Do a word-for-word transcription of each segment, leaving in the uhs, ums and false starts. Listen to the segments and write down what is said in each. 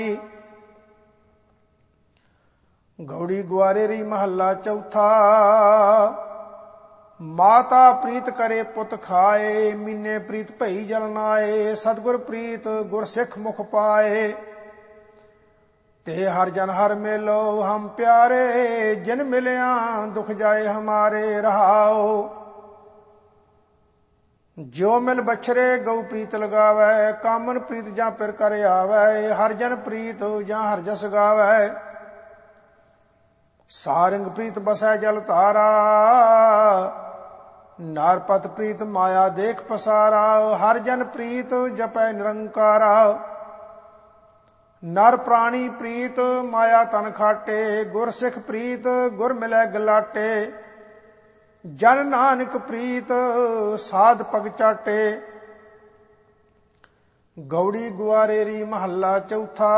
ਗੌੜੀ ਗੁਆਰੇਰੀ ਮਹੱਲਾ ਚੌਥਾ। ਮਾਤਾ ਪ੍ਰੀਤ ਕਰੇ ਪੁੱਤ ਖਾਏ, ਮੀਨੇ ਪ੍ਰੀਤ ਭਈ ਜਲਨਾਏ। ਸਤਿਗੁਰ ਪ੍ਰੀਤ ਗੁਰ ਸਿੱਖ ਮੁਖ ਪਾਏ, ਤੇ ਹਰ ਜਨ ਹਰ ਮੇਲੋ ਹਮ ਪਿਆਰੇ। ਜਿਨ ਮਿਲਿਆ ਦੁਖ ਜਾਏ ਹਮਾਰੇ ਰਹਾਓ। ਜੋ ਮਿਲ ਬਛਰੇ ਗਊ ਪ੍ਰੀਤ ਲਗਾਵੈ, ਕਾਮਨ ਪ੍ਰੀਤ ਜਾਂ ਪਿਰ ਕਰ ਆਵੈ। ਹਰ ਜਨ ਪ੍ਰੀਤ ਜਾਂ ਹਰ ਜਸ ਗਾਵੈ, ਸਾਰੰਗ ਪ੍ਰੀਤ ਬਸੈ ਜਲ ਧਾਰਾ। ਨਾਰਪਤ ਪ੍ਰੀਤ ਮਾਇਆ ਦੇਖ ਪਸਾਰਾ। ਹਰ ਜਨ ਪ੍ਰੀਤ ਜਪੈ ਨਿਰੰਕਾਰਾ। ਨਰ ਪ੍ਰਾਣੀ ਪ੍ਰੀਤ ਮਾਇਆ ਤਨ ਖਾਟੇ, ਗੁਰ ਸਿੱਖ ਪ੍ਰੀਤ ਗੁਰ ਮਿਲੈ ਗਲਾਟੇ। ਜਨ ਨਾਨਕ ਪ੍ਰੀਤ ਸਾਧ ਪਗ ਚਾਟੇ। ਗੌੜੀ ਗੁਆਰੇਰੀ ਮਹੱਲਾ ਚੌਥਾ।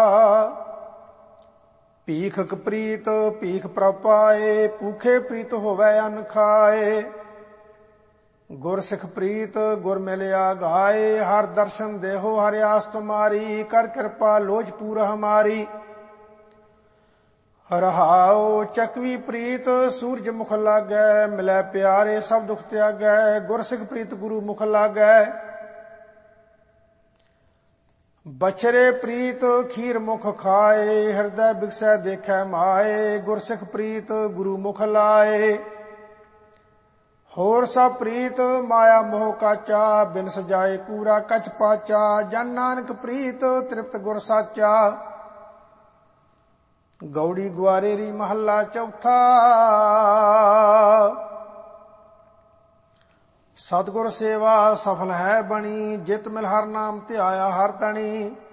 ਭੀਖਕ ਪ੍ਰੀਤ ਭੀਖ ਪ੍ਰਭ ਪਾਏ, ਭੂਖੇ ਪ੍ਰੀਤ ਹੋਵੈ ਅੰਨ ਖਾਏ। ਗੁਰ ਸਿੱਖ ਪ੍ਰੀਤ ਗੁਰ ਮਿਲਿਆ ਗਾਏ। ਹਰ ਦਰਸ਼ਨ ਦੇਹੋ ਹਰਿ ਆਸ ਤੁਮਾਰੀ, ਕਰ ਕਿਰਪਾ ਲੋਚ ਪੂਰ ਹਮਾਰੀ। ਰਹਾਉ ਚੱਕਵੀ ਪ੍ਰੀਤ ਸੂਰਜ ਮੁਖ ਲਾਗੈ, ਮਿਲੈ ਪਿਆਰੇ ਸਭ ਦੁਖ ਤਿਆਗੈ। ਗੁਰ ਸਿੱਖ ਪ੍ਰੀਤ ਗੁਰੂ ਮੁਖ ਲਾਗੈ। ਬਛਰੇ ਪ੍ਰੀਤ ਖੀਰ ਮੁਖ ਖਾਏ, ਹਿਰਦੈ ਬਿਕਸੈ ਦੇਖੈ ਮਾਏ। ਗੁਰ ਸਿੱਖ ਪ੍ਰੀਤ ਗੁਰੂ ਮੁਖ ਲਾਏ। ਹੋਰ ਸਭ ਪ੍ਰੀਤ ਮਾਇਆ ਮੋਹ ਕਾਚਾ, ਬਿਨ ਸਜਾਏ ਕੂਰਾ ਕਛ ਪਾਚਾ। ਜਨ ਨਾਨਕ ਪ੍ਰੀਤ ਤ੍ਰਿਪਤ ਗੁਰ ਸਾਚਾ। ਗੌੜੀ ਗੁਆਰੇਰੀ ਮਹੱਲਾ ਚੌਥਾ। ਸਤਿਗੁਰ ਸੇਵਾ ਸਫਲ ਹੈ ਬਣੀ, ਜਿਤ ਮਿਲ ਹਰ ਨਾਮ ਧਿਆਇਆ ਹਰ ਤਣੀ।